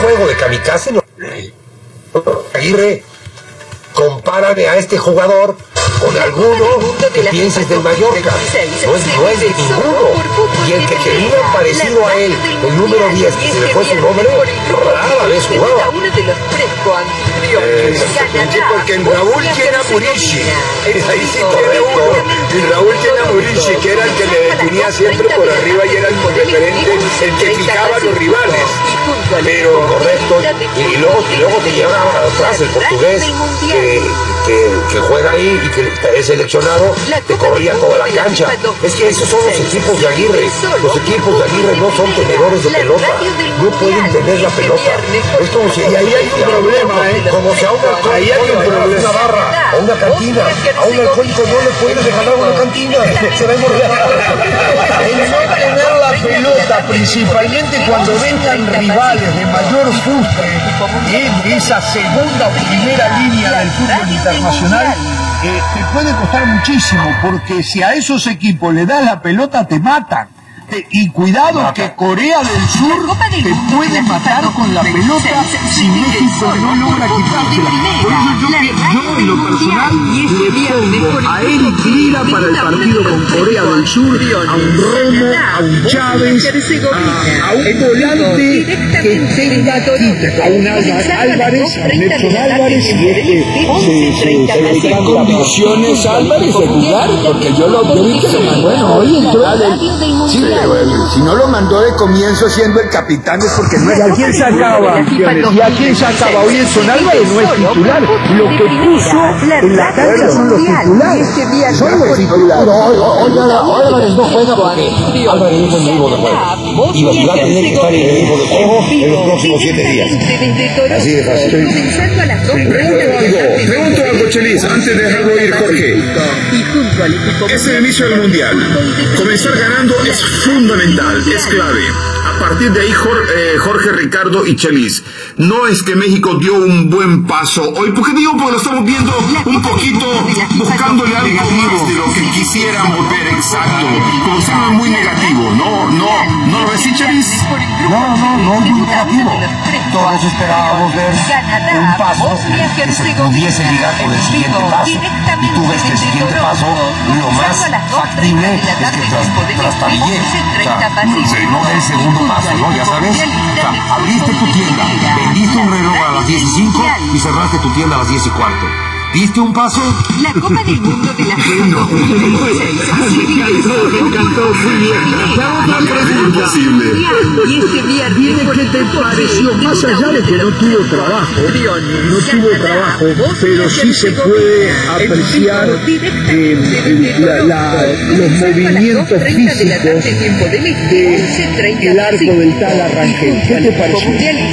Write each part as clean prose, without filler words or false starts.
juego de kamikaze no. Aguirre, compárame a este jugador con alguno que pienses del Mallorca. No es de ninguno. Y el que tenía parecido a él, el número 10, que se le fue su nombre, rara vez jugaba. Porque en Raúl tiene a Murici. Ahí sí tiene uno. Y Raúl tiene a Murici, que era el que le definía siempre por arriba y era el referente, el que fijaba a los rivales. Pero correcto. Y luego te lleva atrás el portugués que juega ahí y que es seleccionado, te corría toda la cancha. Es que esos son los equipos de Aguirre. Los equipos de Aguirre no son tenedores de pelota, no pueden tener la pelota. Es como si, y ahí hay un problema, como si a una barra, a una cantina, a un alcohólico no le puedes regalar una cantina. Se va a el no tener la pelota, principalmente cuando vengan rivales de mayor fuste en esa segunda o primera línea del fútbol internacional, te puede costar muchísimo, porque si a esos equipos le das la pelota te matan. Y cuidado que Corea del Sur te puede matar con la pelota si México no logra quitársela. Por eso yo en lo personal le pongo a Eric Lira para el partido con Corea del Sur, a un Romo, a un Chávez, a un volante que tenga quita, a un Álvarez, a un Edson Álvarez, y se le condiciones Álvarez de jugar, porque yo vi que lo mandó. Bueno, hoy entró sí, si no lo mandó de comienzo siendo el capitán es porque no es. ¿Y a quién sacaba? ¿Y a quién sacaba? Hoy Edson Álvarez no es titular. Lo que puso en la cancha son los titulares. Son los titulares. Álvarez no juega porque Álvarez es enemigo de juego. Y va a tener que estar enemigo de juego en los próximos 7 días. Así de fácil. Pregunto a Cochelis, antes de dejarlo ir, Jorge. Es el inicio del Mundial. Comenzar ganando es fundamental, es clave. A partir de ahí, Jorge, Ricardo y Chelis, no es que México dio un buen paso hoy, porque digo, porque lo estamos viendo un poquito buscándole algo más de lo que quisiéramos ver, exacto, como se llama muy negativo, ¿no lo ves, Chelis? No, muy negativo. Todos esperábamos ver un paso que se pudiese ligar con el siguiente paso, y tú ves que el siguiente paso, lo más factible es que trastabillé, o sea, no del segundo paso, ¿no? Ya sabes, o sea, abriste tu tienda, vendiste un reloj a las 10:05 y cerraste tu tienda a las 10:15. ¿Diste un paso? La Copa del Mundo de la Me encantó, muy bien. Imposible. ¿Qué te pareció? Más allá de que no tuvo trabajo, pero sí se puede apreciar los movimientos físicos del arco del tal Arrangel. ¿Qué te pareció?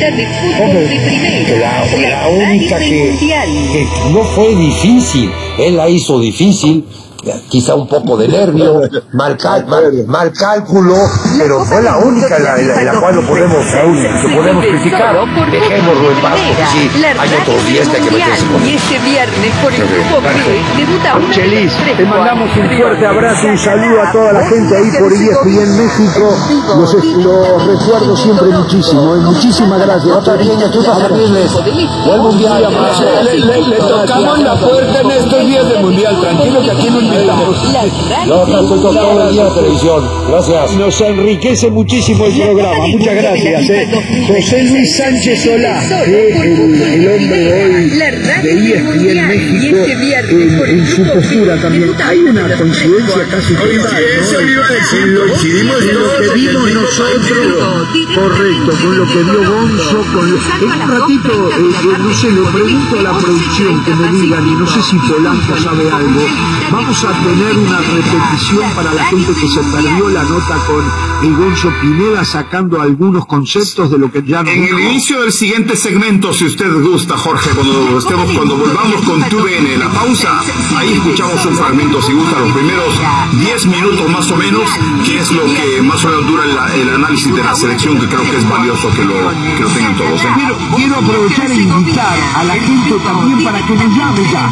La única que no fue difícil, él la hizo difícil, quizá un poco de nervio, mal cálculo, pero fue la única en la cual lo podemos criticar. Dejémoslo en paz, porque sí, hay otros días que hay que meterse con él. Y este viernes por el grupo B debuta una Chelis, te mandamos un fuerte abrazo, un saludo a toda la gente ahí por ESPN México. Los recuerdo siempre muchísimo, muchísimas gracias. Otra pequeña, tú vas a servirles. Vuelvo un día más. Le tocamos la puerta en estos días de Mundial, tranquilo que aquí no invitamos. Yo estoy todo el día de televisión. Gracias. Nos enriquece muchísimo el programa. Muchas gracias. José Luis Sánchez Solá, el hombre hoy de ESPN México, en su postura también. Hay una coincidencia casi total, en lo que vimos nosotros, correcto, con lo que vio Gonzo, en un ratito, no sé, le pregunto a la producción que me digan, y no sé si Polanco sabe algo, vamos a tener una repetición para la gente que se perdió la nota con el Gonzo Pineda sacando algunos conceptos de lo que ya no. En el inicio del siguiente segmento, si usted gusta, Jorge, cuando volvamos con TUDN, la pausa, ahí escuchamos un fragmento, si gusta, los primeros 10 minutos más o menos, que es lo que más o menos dura el análisis de la selección, que creo que es valioso que lo tengan todos. Quiero aprovechar e invitar a la gente también para que nos llame ya.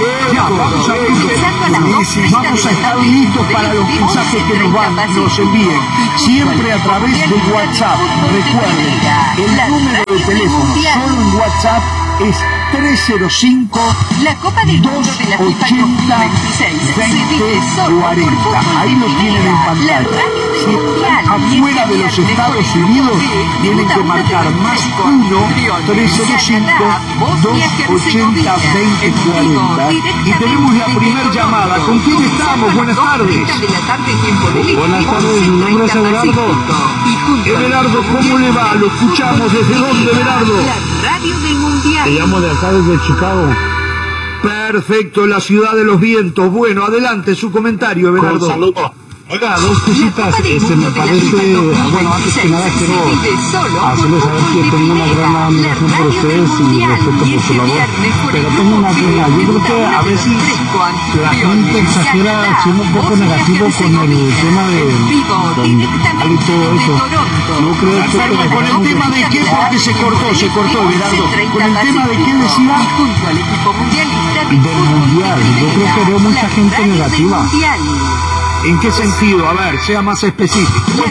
Vamos a estar listos para los mensajes que nos envíen, siempre a través de WhatsApp. Recuerden, el número de teléfono solo en WhatsApp es 305 La Copa del Mundo de la FIFA 2026 2040. Ahí lo tienen en pantalla. Si están afuera de los Estados Unidos, tienen que marcar más 1-305-280-2040. Y tenemos la primera llamada. ¿Con quién estamos? Buenas tardes. Buenas tardes, mi nombre es Everardo. Everardo, ¿cómo le va? Lo escuchamos. ¿Desde dónde, Everardo? Radio del Mundial. Te llamo de acá desde Chicago. Perfecto, la ciudad de los vientos. Bueno, adelante, su comentario, Everardo. Saludos. Oiga, dos cositas, me parece, bueno, antes que nada quiero hacerles saber que tengo una gran admiración por ustedes y respeto por su labor, pero tengo una pena, yo creo que a veces la gente exagera siendo un poco negativo con el tema de y todo eso. No creo que ¿Con el tema de qué? Porque se cortó, Everardo. ¿Con el tema de qué decía? Del mundial, yo creo que veo mucha gente negativa. ¿En qué sentido? A ver, sea más específico.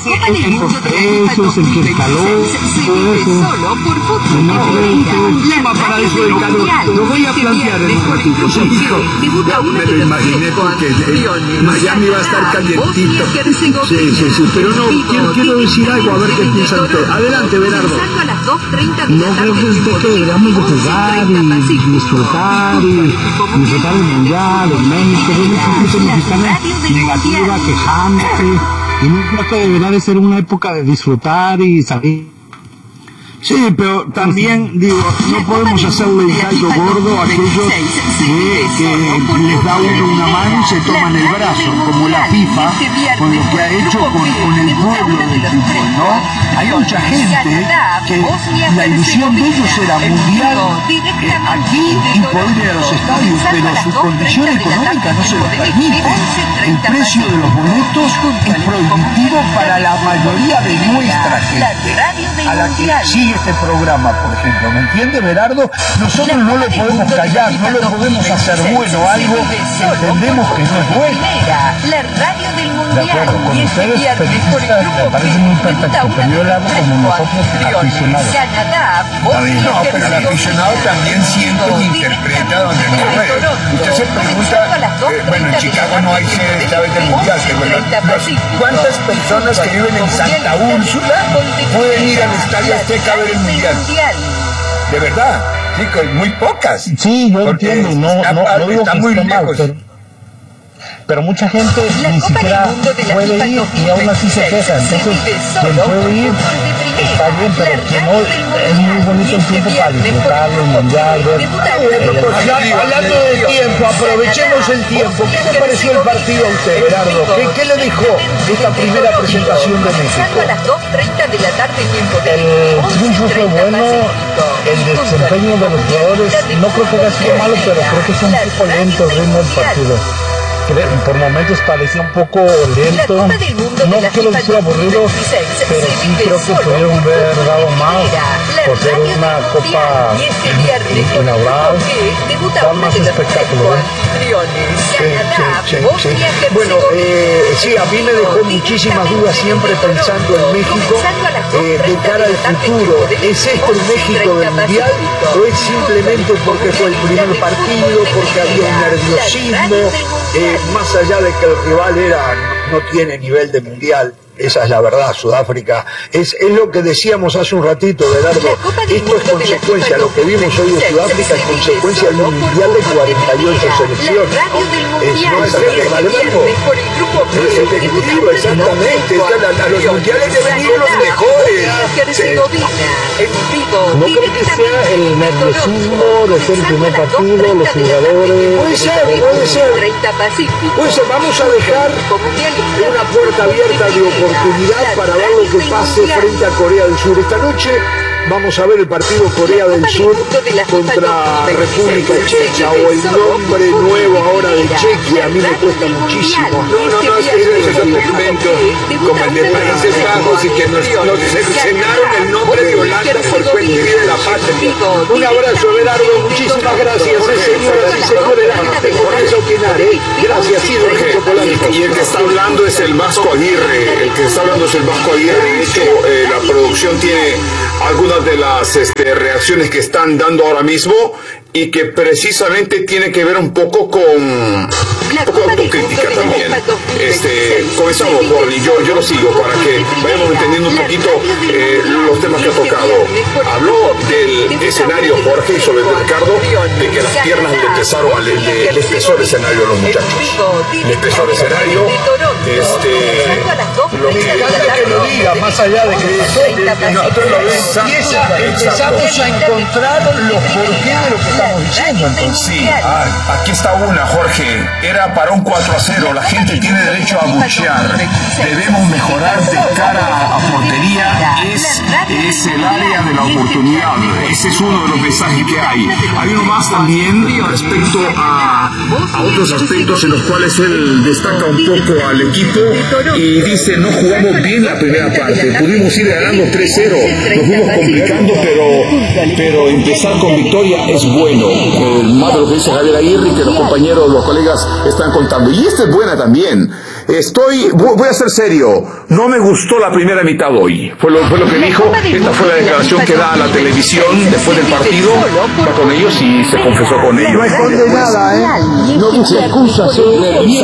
Eso es el que escaló, todo eso. No creo que un tema para eso del calor. Lo voy a plantear en un ratito, sí, hijo. Me lo imaginé porque Miami va a estar calientito. Sí, pero no, quiero decir algo, a ver qué piensan ustedes. Adelante, Bernardo. No creo que deberíamos de jugar y disfrutar el mundial, el México, hay mucha gente mexicana negativa, quejándose, y no creo que debería de ser una época de disfrutar y salir. Sí, pero también, digo, no podemos hacerle el caldo gordo a aquellos que les da uno una mano y se toman el brazo, como la FIFA, con lo que ha hecho con el pueblo del fútbol, ¿no? Hay mucha gente que la ilusión de ellos era mundial aquí y poder ir a los estadios, pero su condición económica no se lo permite. El precio de los boletos es prohibitivo para la mayoría de nuestra gente, a la que sigue este programa, por ejemplo, ¿me entiende, Berardo? Nosotros no lo podemos callar, no lo podemos hacer bueno, algo que entendemos que no es bueno. La radio del De acuerdo, con ustedes periodistas me parece muy perfecto, pero yo lo hago como nosotros aficionados. No, pero el aficionado también siente y interpreta donde no puede. Usted se pregunta, bueno, en Chicago no hay sede esta vez del Mundial, pero ¿cuántas personas que viven en Santa Úrsula pueden ir al Estadio Azteca a ver el Mundial? De verdad, chicos, muy pocas. Sí, yo entiendo, no digo que muy esté mal, pero mucha gente ni siquiera puede ir y aún así se queja. Entonces, quien puede ir está bien, pero quien no, es muy bonito el tiempo para disfrutarlo, el mundial, Hablando de tiempo, aprovechemos el tiempo. ¿Qué le pareció el partido a usted, Gerardo? ¿Qué le dejó esta primera presentación de México? El triunfo fue bueno, el desempeño de los jugadores, no creo que haya sido malo, pero creo que es un poco lento el ritmo del partido. Por momentos parecía un poco lento, no quiero decir aburrido, pero sí creo que pudieron haber dado más por ser una copa inaugural, da más espectáculo. Sí. Bueno, sí, a mí me dejó muchísimas dudas siempre pensando en México de cara al futuro. ¿Es este el México del Mundial o es simplemente porque fue el primer partido, porque había un nerviosismo? Más allá de que el rival no tiene nivel de mundial, esa es la verdad, Sudáfrica. Es lo que decíamos hace un ratito, Gerardo. Esto es consecuencia, lo que vimos hoy de Sudáfrica es consecuencia de un mundial de 48 selecciones. Es el ejecutivo, exactamente. A los mundiales deben ir los mejores. No creo que sea el nerviosismo de ser el primer partido, los jugadores. Puede ser. Vamos a dejar una puerta abierta de oportunidad para ver lo que pase frente a Corea del Sur. Esta noche vamos a ver el partido Corea del Sur contra República Checa, o el nombre nuevo ahora de Chequia. A mí me cuesta muchísimo. No, es un documento como el de Países Bajos y que nos cercenaron el nombre de Holanda por cuestiones de la patria. Un abrazo, Gerardo. Muchísimas gracias, señoras y señores. La gente con eso opinar, Gracias, Jorge. Y el que está hablando es el Vasco Aguirre. De hecho, la producción tiene algunas de las reacciones que están dando ahora mismo y que precisamente tiene que ver un poco con autocrítica también. Comenzamos, Borny, yo lo sigo para que vayamos entendiendo un poquito los temas que ha tocado. Habló del escenario, Jorge, y sobre Ricardo, de que las piernas les pesó el escenario a los muchachos. Les pesó el escenario, lo que lo diga, más allá de que nosotros lo vemos, empezamos a encontrar los porqués de lo que estamos diciendo. Entonces, sí, aquí está una, Jorge. Era para un 4-0. La gente tiene derecho a abuchear. Debemos mejorar de cara a portería. Es el área de la oportunidad. Ese es uno de los mensajes que hay. Hay uno más también respecto a otros aspectos en los cuales él destaca un poco al equipo y dice: no jugamos bien la primera parte. Pudimos ir ganando 3-0. Nos fuimos complicando, pero empezar con victoria es bueno. Más de lo que dice Javier Aguirre, que los compañeros, los colegas están contando. Y esta es buena también. Voy a ser serio, no me gustó la primera mitad hoy. Fue lo que dijo. Esta fue la declaración que da a la televisión después del partido. Va con ellos y se confesó con ellos. No esconde nada, no dice excusas. Y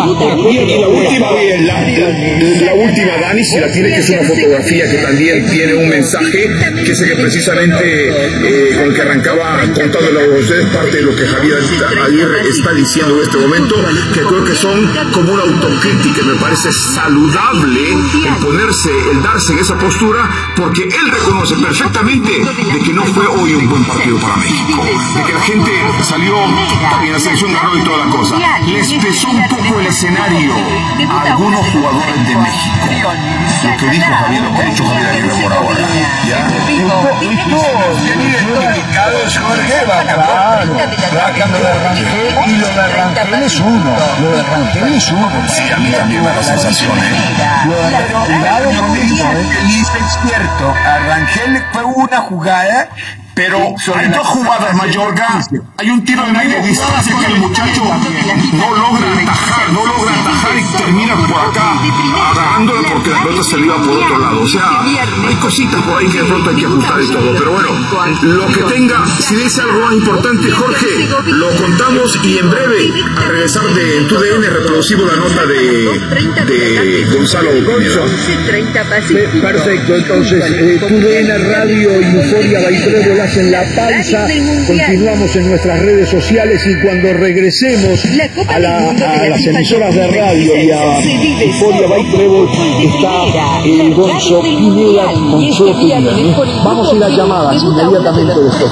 la última, Dani, si la tiene, que es una fotografía que también tiene un mensaje, que es el que precisamente con el que arrancaba contándole a ustedes parte de lo que Javier Aguirre está diciendo en este momento, que creo que son como una autocrítica. Me parece saludable el darse en esa postura, porque él reconoce perfectamente de que no fue hoy un buen partido para México, de que la gente salió, también la selección ganó y toda la cosa. Les pesó un poco el escenario a algunos jugadores de México. Lo que dijo Javier, lo que ha dicho Javier Aguirre por ahora. ¿Ya? Bien identificado, Jorge, bacano de Rangel, y lo de Rangel es uno. Sí, a mí también me da la sensación, Cuidado con eso, es cierto, a Rangel fue una jugada, pero hay dos jugadas, Mayorga. Hay un tiro de media distancia que el muchacho no logra atajar y termina por acá agarrándola porque la pelota se le iba por otro lado. O sea, hay cositas por ahí que de pronto hay que ajustar y todo. Pero bueno, lo que tenga, si dice algo más importante, Jorge, lo contamos y en breve, al regresar de TUDN, reproducimos la nota de Gonzalo Pineda. Perfecto, entonces TUDN Radio y Euforia Baitrevo hacen la pausa, continuamos en nuestras redes sociales y cuando regresemos a las emisoras de radio y a Euforia Baitrevo está el Gonzo Pineda con su opinión. Vamos a ir a llamadas inmediatamente después.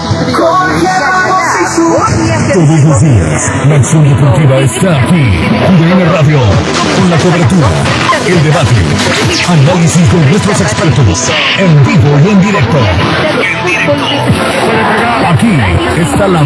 Todos los días, la acción deportiva está aquí. TUDN Radio, con la cobertura, el debate, análisis con nuestros expertos, en vivo y en directo. Aquí está la